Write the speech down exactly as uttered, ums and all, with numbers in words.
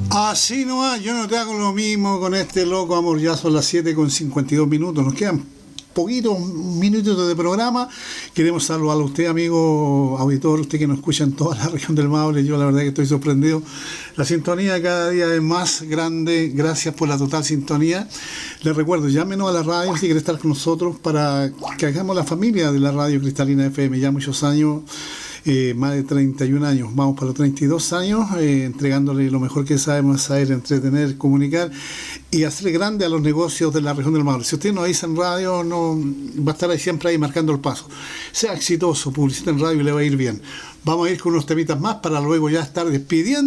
Así nomás, yo no te hago lo mismo con este loco amor. Ya son las siete con cincuenta y dos minutos. Nos quedan poquitos minutitos de programa. Queremos saludar a usted, amigo auditor, usted que nos escucha en toda la región del Maule. Yo la verdad que estoy sorprendido. La sintonía cada día es más grande. Gracias por la total sintonía. Les recuerdo, llámenos a la radio si quiere estar con nosotros para que hagamos la familia de la radio Cristalina F M. Ya muchos años. Eh, más de treinta y un años, vamos para los treinta y dos años, eh, entregándole lo mejor que sabemos, saber entretener, comunicar y hacer grande a los negocios de la región del Maule. Si usted no dice en radio, no va a estar ahí siempre ahí marcando el paso. Sea exitoso, publicita en radio y le va a ir bien. Vamos a ir con unos temitas más para luego ya estar despidiendo.